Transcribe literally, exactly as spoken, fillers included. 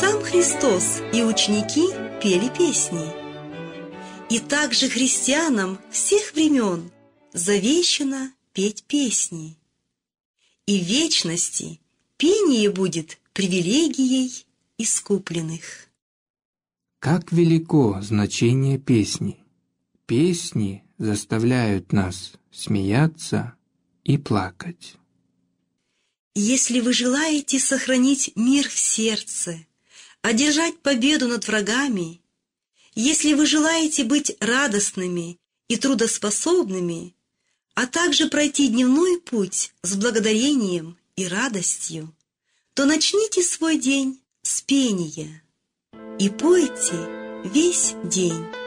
сам Христос и ученики пели песни. И также христианам всех времен завещено петь песни. И в вечности пение будет привилегией искупленных. Как велико значение песни! Песни заставляют нас смеяться и плакать. Если вы желаете сохранить мир в сердце, одержать победу над врагами, если вы желаете быть радостными и трудоспособными, а также пройти дневной путь с благодарением и радостью, то начните свой день с пения и пойте весь день.